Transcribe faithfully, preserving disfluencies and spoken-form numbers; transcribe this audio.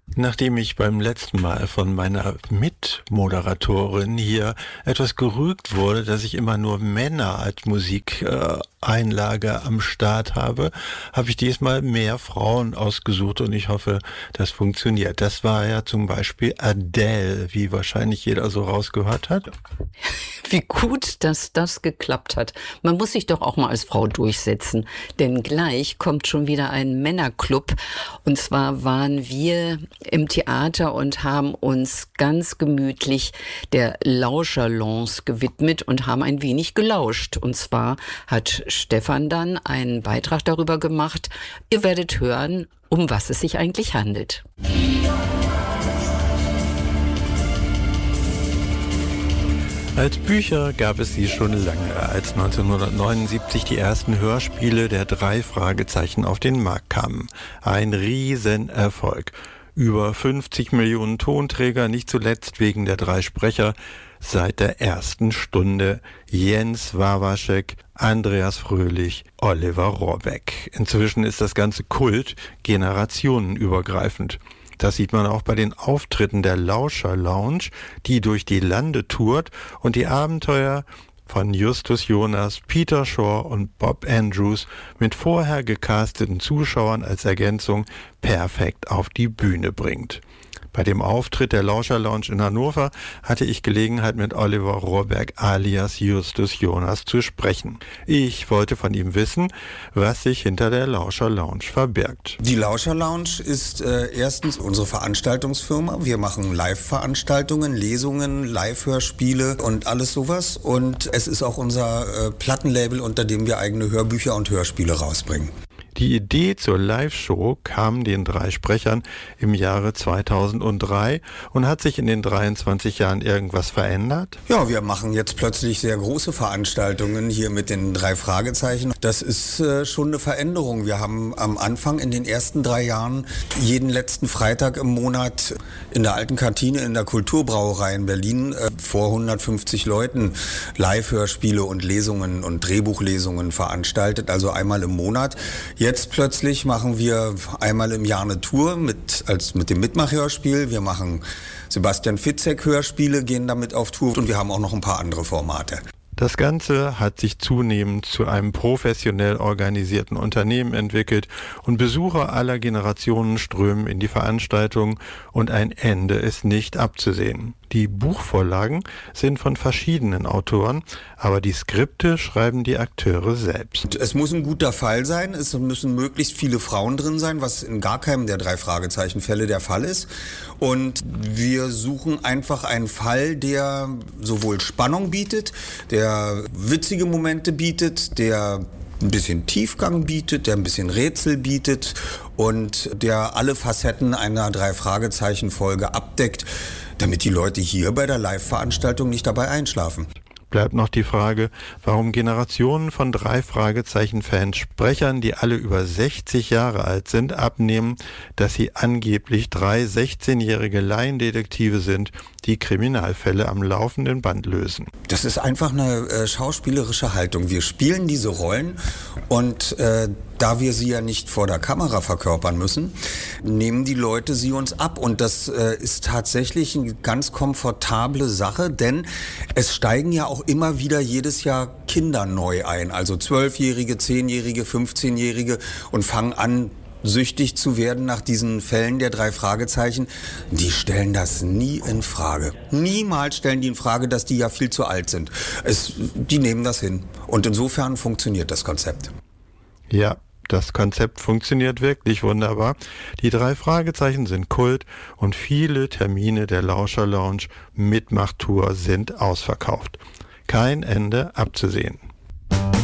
Nachdem ich beim letzten Mal von meiner Mitmoderatorin hier etwas gerügt wurde, dass ich immer nur Männer als Musikeinlage am Start habe, habe ich diesmal mehr Frauen ausgesucht und ich hoffe, das funktioniert. Das war ja zum Beispiel Adele, wie wahrscheinlich jeder so rausgehört hat. Wie gut, dass das geklappt hat. Man muss sich doch auch mal als Frau durchsetzen, denn gleich kommt schon wieder ein Männerclub. Und zwar waren wir im Theater und haben uns ganz gemütlich der Lauscherlounge gewidmet und haben ein wenig gelauscht. Und zwar hat Stefan dann einen Beitrag darüber gemacht. Ihr werdet hören, um was es sich eigentlich handelt. Als Bücher gab es sie schon lange, als neunzehnhundertneunundsiebzig die ersten Hörspiele der drei Fragezeichen auf den Markt kamen. Ein Riesenerfolg. Über fünfzig Millionen Tonträger, nicht zuletzt wegen der drei Sprecher, seit der ersten Stunde Jens Wawrschek, Andreas Fröhlich, Oliver Rohrbeck. Inzwischen ist das Ganze Kult, generationenübergreifend. Das sieht man auch bei den Auftritten der Lauscher Lounge, die durch die Lande tourt und die Abenteuer von Justus Jonas, Peter Shaw und Bob Andrews mit vorher gecasteten Zuschauern als Ergänzung perfekt auf die Bühne bringt. Bei dem Auftritt der Lauscher Lounge in Hannover hatte ich Gelegenheit, mit Oliver Rohrbeck alias Justus Jonas zu sprechen. Ich wollte von ihm wissen, was sich hinter der Lauscher Lounge verbirgt. Die Lauscher Lounge ist äh, erstens unsere Veranstaltungsfirma. Wir machen Live-Veranstaltungen, Lesungen, Live-Hörspiele und alles sowas. Und es ist auch unser äh, Plattenlabel, unter dem wir eigene Hörbücher und Hörspiele rausbringen. Die Idee zur Live-Show kam den drei Sprechern im Jahre zweitausenddrei und hat sich in den dreiundzwanzig Jahren irgendwas verändert? Ja, wir machen jetzt plötzlich sehr große Veranstaltungen hier mit den drei Fragezeichen. Das ist äh, schon eine Veränderung. Wir haben am Anfang in den ersten drei Jahren jeden letzten Freitag im Monat in der alten Kantine in der Kulturbrauerei in Berlin äh, vor hundertfünfzig Leuten Live-Hörspiele und Lesungen und Drehbuchlesungen veranstaltet, also einmal im Monat. Jetzt plötzlich machen wir einmal im Jahr eine Tour mit, als, mit dem Mitmach-Hörspiel. Wir machen Sebastian Fitzek-Hörspiele, gehen damit auf Tour und wir haben auch noch ein paar andere Formate. Das Ganze hat sich zunehmend zu einem professionell organisierten Unternehmen entwickelt und Besucher aller Generationen strömen in die Veranstaltung und ein Ende ist nicht abzusehen. Die Buchvorlagen sind von verschiedenen Autoren, aber die Skripte schreiben die Akteure selbst. Es muss ein guter Fall sein, es müssen möglichst viele Frauen drin sein, was in gar keinem der drei Fragezeichenfälle der Fall ist. Und wir suchen einfach einen Fall, der sowohl Spannung bietet, der witzige Momente bietet, der ein bisschen Tiefgang bietet, der ein bisschen Rätsel bietet und der alle Facetten einer Drei-Fragezeichen-Folge abdeckt, damit die Leute hier bei der Live-Veranstaltung nicht dabei einschlafen. Bleibt noch die Frage, warum Generationen von drei Fragezeichen-Fans Sprechern, die alle über sechzig Jahre alt sind, abnehmen, dass sie angeblich drei sechzehnjährige Laiendetektive sind, die Kriminalfälle am laufenden Band lösen. Das ist einfach eine äh, schauspielerische Haltung. Wir spielen diese Rollen und äh, da wir sie ja nicht vor der Kamera verkörpern müssen, nehmen die Leute sie uns ab. Und das äh, ist tatsächlich eine ganz komfortable Sache, denn es steigen ja auch immer wieder jedes Jahr Kinder neu ein. Also Zwölfjährige, Zehnjährige, Fünfzehnjährige und fangen an, süchtig zu werden nach diesen Fällen der drei Fragezeichen. Die stellen das nie in Frage. Niemals stellen die in Frage, dass die ja viel zu alt sind. Es, die nehmen das hin. Und insofern funktioniert das Konzept. Ja. Das Konzept funktioniert wirklich wunderbar. Die drei Fragezeichen sind Kult und viele Termine der Lauscher Lounge Mitmach-Tour sind ausverkauft. Kein Ende abzusehen.